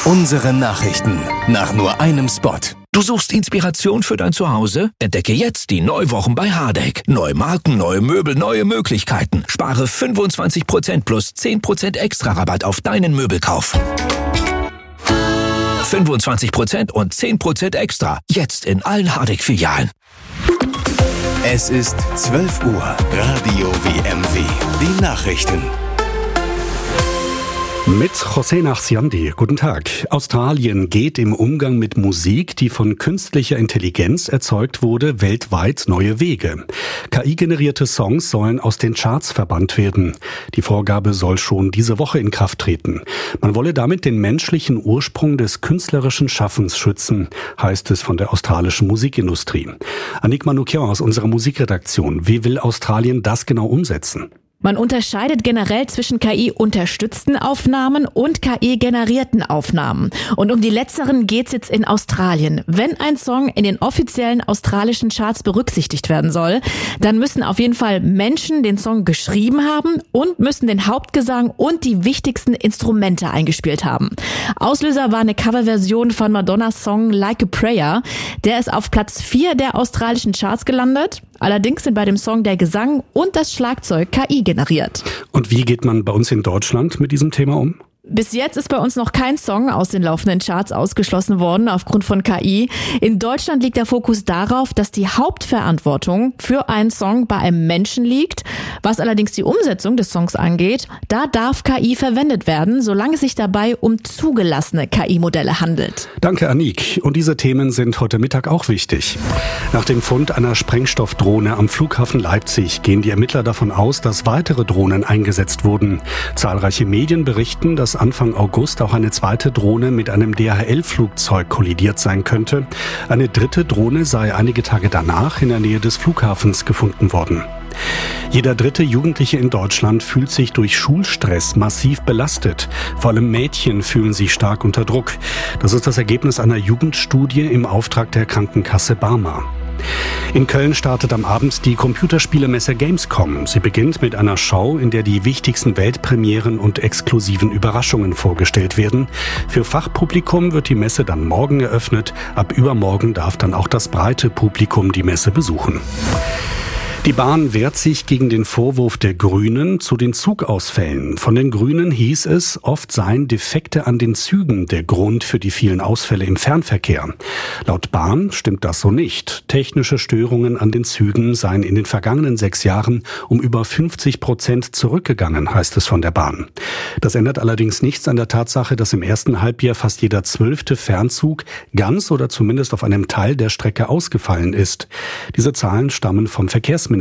Unsere Nachrichten. Nach nur einem Spot. Du suchst Inspiration für dein Zuhause? Entdecke jetzt die Neuwochen bei Hardegg. Neue Marken, neue Möbel, neue Möglichkeiten. Spare 25% plus 10% extra Rabatt auf deinen Möbelkauf. 25% und 10% extra. Jetzt in allen Hardegg-Filialen. Es ist 12 Uhr. Radio WMW. Die Nachrichten. Mit José Nachsiandi. Guten Tag. Australien geht im Umgang mit Musik, die von künstlicher Intelligenz erzeugt wurde, weltweit neue Wege. KI-generierte Songs sollen aus den Charts verbannt werden. Die Vorgabe soll schon diese Woche in Kraft treten. Man wolle damit den menschlichen Ursprung des künstlerischen Schaffens schützen, heißt es von der australischen Musikindustrie. Anik Manoukian aus unserer Musikredaktion. Wie will Australien das genau umsetzen? Man unterscheidet generell zwischen KI-unterstützten Aufnahmen und KI-generierten Aufnahmen. Und um die letzteren geht's jetzt in Australien. Wenn ein Song in den offiziellen australischen Charts berücksichtigt werden soll, dann müssen auf jeden Fall Menschen den Song geschrieben haben und müssen den Hauptgesang und die wichtigsten Instrumente eingespielt haben. Auslöser war eine Coverversion von Madonnas Song Like a Prayer. Der ist auf Platz 4 der australischen Charts gelandet. Allerdings sind bei dem Song der Gesang und das Schlagzeug KI generiert. Und wie geht man bei uns in Deutschland mit diesem Thema um? Bis jetzt ist bei uns noch kein Song aus den laufenden Charts ausgeschlossen worden aufgrund von KI. In Deutschland liegt der Fokus darauf, dass die Hauptverantwortung für einen Song bei einem Menschen liegt. Was allerdings die Umsetzung des Songs angeht, da darf KI verwendet werden, solange es sich dabei um zugelassene KI-Modelle handelt. Danke, Anik. Und diese Themen sind heute Mittag auch wichtig. Nach dem Fund einer Sprengstoffdrohne am Flughafen Leipzig gehen die Ermittler davon aus, dass weitere Drohnen eingesetzt wurden. Zahlreiche Medien berichten, dass Anfang August auch eine zweite Drohne mit einem DHL-Flugzeug kollidiert sein könnte. Eine dritte Drohne sei einige Tage danach in der Nähe des Flughafens gefunden worden. Jeder dritte Jugendliche in Deutschland fühlt sich durch Schulstress massiv belastet. Vor allem Mädchen fühlen sich stark unter Druck. Das ist das Ergebnis einer Jugendstudie im Auftrag der Krankenkasse Barmer. In Köln startet am Abend die Computerspielemesse Gamescom. Sie beginnt mit einer Show, in der die wichtigsten Weltpremieren und exklusiven Überraschungen vorgestellt werden. Für Fachpublikum wird die Messe dann morgen eröffnet. Ab übermorgen darf dann auch das breite Publikum die Messe besuchen. Die Bahn wehrt sich gegen den Vorwurf der Grünen zu den Zugausfällen. Von den Grünen hieß es, oft seien Defekte an den Zügen der Grund für die vielen Ausfälle im Fernverkehr. Laut Bahn stimmt das so nicht. Technische Störungen an den Zügen seien in den vergangenen 6 Jahren um über 50% zurückgegangen, heißt es von der Bahn. Das ändert allerdings nichts an der Tatsache, dass im ersten Halbjahr fast jeder 12. Fernzug ganz oder zumindest auf einem Teil der Strecke ausgefallen ist. Diese Zahlen stammen vom Verkehrsministerium.